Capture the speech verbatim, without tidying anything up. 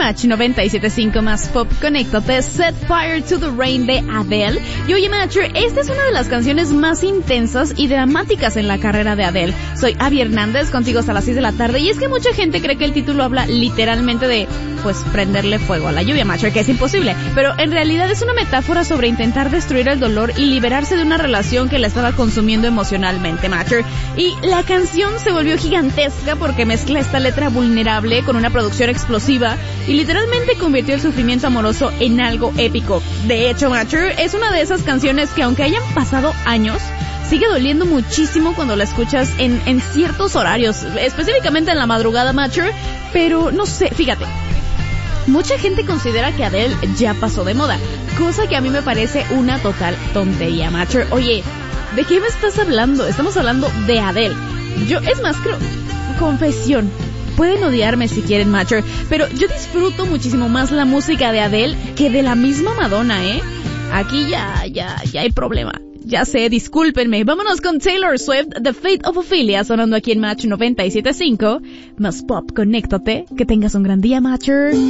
Match noventa y siete punto cinco más pop, conéctate, Set Fire to the Rain de Adele. Y oye, Matcher, esta es una de las canciones más intensas y dramáticas en la carrera de Adele. Soy Abby Hernández, contigo hasta las seis de la tarde, y es que mucha gente cree que el título habla literalmente de, pues, prenderle fuego a la lluvia, Matcher, que es imposible. Pero en realidad es una metáfora sobre intentar destruir el dolor y liberarse de una relación que la estaba consumiendo emocionalmente, Matcher. Y la canción se volvió gigantesca porque mezcla esta letra vulnerable con una producción explosiva y literalmente convirtió el sufrimiento amoroso en algo épico. De hecho, Matcher, es una de esas canciones que aunque hayan pasado años, sigue doliendo muchísimo cuando la escuchas en, en ciertos horarios, específicamente en la madrugada, Matcher. Pero no sé, fíjate, mucha gente considera que Adele ya pasó de moda, cosa que a mí me parece una total tontería, Matcher. Oye, ¿de qué me estás hablando? Estamos hablando de Adele. Yo, es más, creo, confesión, pueden odiarme si quieren, Matcher, pero yo disfruto muchísimo más la música de Adele que de la misma Madonna, ¿eh? Aquí ya, ya, ya hay problema. Ya sé, discúlpenme. Vámonos con Taylor Swift, The Fate of Ophelia, sonando aquí en Match noventa y siete punto cinco. Más pop, conéctate. Que tengas un gran día, Matcher.